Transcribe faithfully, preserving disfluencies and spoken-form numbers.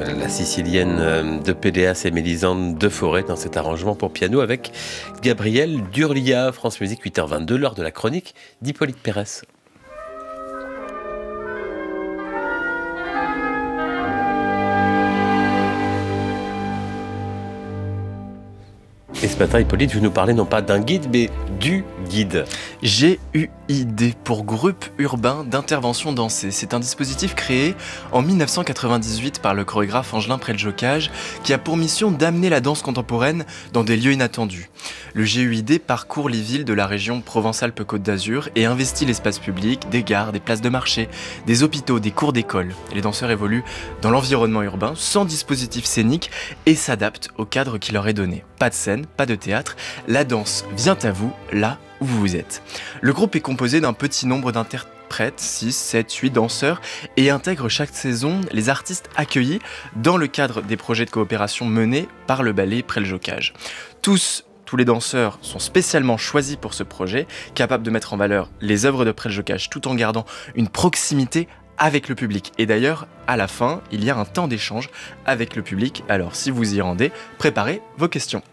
la sicilienne de Péléas et Mélisande de Forêt dans cet arrangement pour piano avec Gabriel Durlia. France Musique, huit heures vingt-deux, l'heure de la chronique d'Hippolyte Pérès. Et ce matin, Hippolyte, vous nous parlez non pas d'un guide, mais du guide. G U I D pour Groupe Urbain d'Intervention Dansée. C'est un dispositif créé en dix-neuf cent quatre-vingt-dix-huit par le chorégraphe Angelin Preljocaj qui a pour mission d'amener la danse contemporaine dans des lieux inattendus. Le G U I D parcourt les villes de la région Provence-Alpes-Côte d'Azur et investit l'espace public, des gares, des places de marché, des hôpitaux, des cours d'école. Les danseurs évoluent dans l'environnement urbain sans dispositif scénique et s'adaptent au cadre qui leur est donné. Pas de scène, pas de théâtre, la danse vient à vous, là où vous êtes. Le groupe est composé d'un petit nombre d'interprètes, six, sept, huit danseurs, et intègre chaque saison les artistes accueillis dans le cadre des projets de coopération menés par le ballet Preljocaj. Tous Tous les danseurs sont spécialement choisis pour ce projet, capables de mettre en valeur les œuvres de Preljocaj tout en gardant une proximité avec le public. Et d'ailleurs, à la fin, il y a un temps d'échange avec le public. Alors, si vous y rendez, préparez vos questions.